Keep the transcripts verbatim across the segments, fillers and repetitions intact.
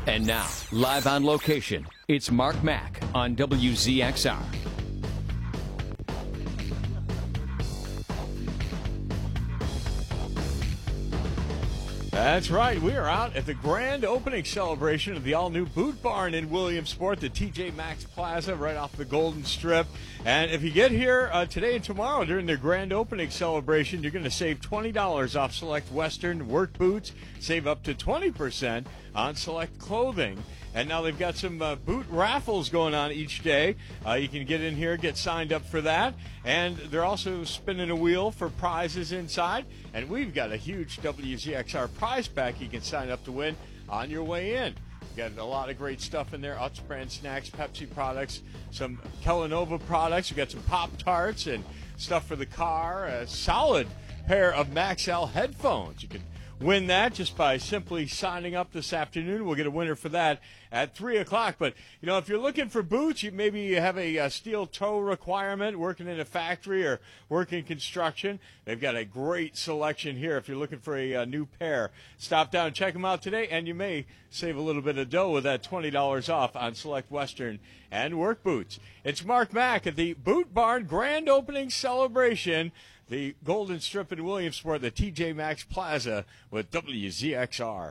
And now, live on location, it's Mark Mack on W Z X R. That's right. We are out at the grand opening celebration of the all-new Boot Barn in Williamsport, the T J Maxx Plaza right off the Golden Strip. And if you get here uh, today and tomorrow during their grand opening celebration, you're going to save twenty dollars off select Western work boots, save up to twenty percent on select clothing. And now they've got some uh, boot raffles going on each day. Uh, you can get in here, get signed up for that. And they're also spinning a wheel for prizes inside. And we've got a huge W Z X R prize pack you can sign up to win on your way in. We've got a lot of great stuff in there. Utz brand snacks, Pepsi products, some Kellanova products. We've got some Pop-Tarts and stuff for the car. A solid pair of Maxell headphones. You can win that just by simply signing up this afternoon. We'll get a winner for that at three o'clock. But, you know, if you're looking for boots, you maybe you have a, a steel toe requirement, working in a factory or working construction. They've got a great selection here if you're looking for a, a new pair. Stop down and check them out today, and you may save a little bit of dough with that twenty dollars off on select Western and work boots. It's Mark Mack at the Boot Barn Grand Opening Celebration, the Golden Strip in Williamsport, the T J Maxx Plaza with W Z X R.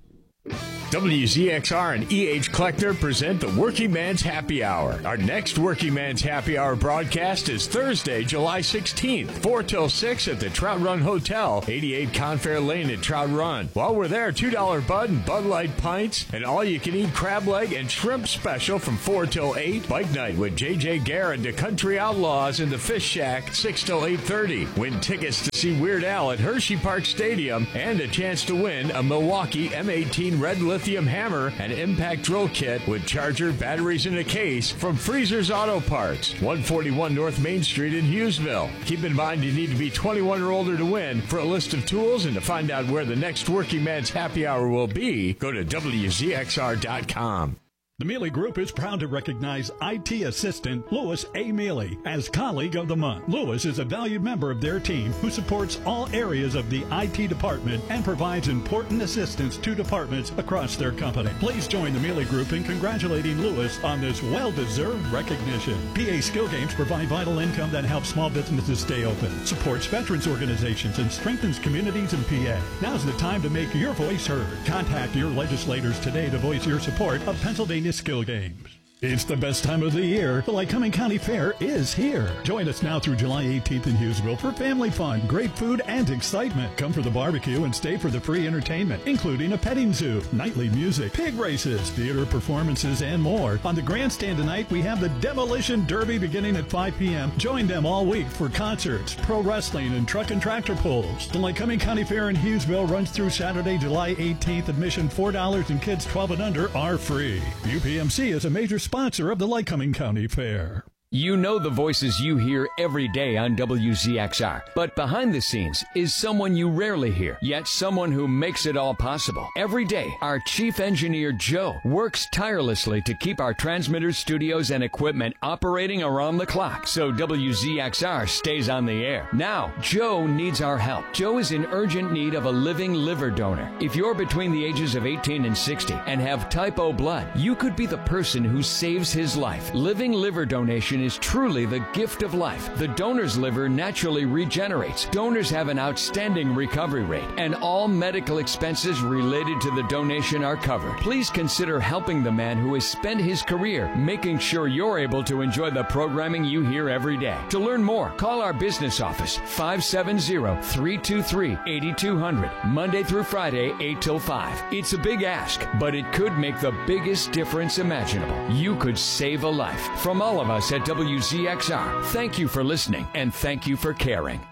W Z X R and E H Collector present the Working Man's Happy Hour. Our next Working Man's Happy Hour broadcast is Thursday, July sixteenth, four till six at the Trout Run Hotel, eighty-eight Confair Lane at Trout Run. While we're there, two dollar Bud and Bud Light pints, and all-you-can-eat crab leg and shrimp special from four till eight. Bike night with J J Garrett to Country Outlaws in the Fish Shack, six till eight thirty. Win tickets to see Weird Al at Hershey Park Stadium and a chance to win a Milwaukee M eighteen Red Lithium Hammer and Impact Drill Kit with charger, batteries, and a case from Freezer's Auto Parts, one forty-one North Main Street in Hughesville. Keep in mind you need to be twenty-one or older to win. For a list of tools and to find out where the next Working Man's Happy Hour will be, go to W Z X R dot com. The Mealy Group is proud to recognize I T assistant Louis A. Mealy as Colleague of the Month. Louis is a valued member of their team who supports all areas of the I T department and provides important assistance to departments across their company. Please join the Mealy Group in congratulating Louis on this well-deserved recognition. P A Skill Games provide vital income that helps small businesses stay open, supports veterans organizations, and strengthens communities in P A. Now's the time to make your voice heard. Contact your legislators today to voice your support of Pennsylvania Skill Games. It's the best time of the year. The Lycoming County Fair is here. Join us now through July eighteenth in Hughesville for family fun, great food, and excitement. Come for the barbecue and stay for the free entertainment, including a petting zoo, nightly music, pig races, theater performances, and more. On the grandstand tonight, we have the Demolition Derby beginning at five p.m. Join them all week for concerts, pro wrestling, and truck and tractor pulls. The Lycoming County Fair in Hughesville runs through Saturday, July eighteenth. Admission four dollars and kids twelve and under are free. U P M C is a major sponsor of the Lycoming County Fair. You know the voices you hear every day on W Z X R, but behind the scenes is someone you rarely hear, yet someone who makes it all possible. Every day, our chief engineer, Joe, works tirelessly to keep our transmitters, studios, and equipment operating around the clock so W Z X R stays on the air. Now, Joe needs our help. Joe is in urgent need of a living liver donor. If you're between the ages of eighteen and sixty and have type O blood, you could be the person who saves his life. Living liver donation is truly the gift of life. The donor's liver naturally regenerates. Donors have an outstanding recovery rate, and all medical expenses related to the donation are covered. Please consider helping the man who has spent his career making sure you're able to enjoy the programming you hear every day. To learn more, call our business office, five seven zero, three two three, eight two zero zero, Monday through Friday, eight till five. It's a big ask, but it could make the biggest difference imaginable. You could save a life. From all of us at W Z X R, thank you for listening, and thank you for caring.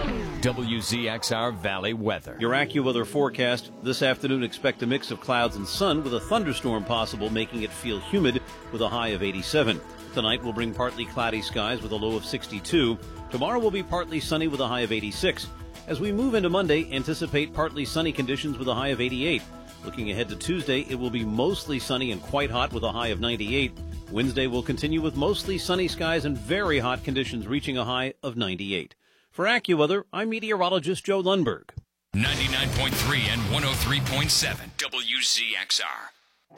W Z X R Valley weather. Your AccuWeather forecast. This afternoon, expect a mix of clouds and sun with a thunderstorm possible, making it feel humid with a high of eighty-seven. Tonight will bring partly cloudy skies with a low of sixty-two. Tomorrow will be partly sunny with a high of eighty-six. As we move into Monday, anticipate partly sunny conditions with a high of eighty-eight. Looking ahead to Tuesday, it will be mostly sunny and quite hot with a high of ninety-eight. Wednesday will continue with mostly sunny skies and very hot conditions, reaching a high of ninety-eight. For AccuWeather, I'm meteorologist Joe Lundberg. ninety-nine point three and one oh three point seven W Z X R.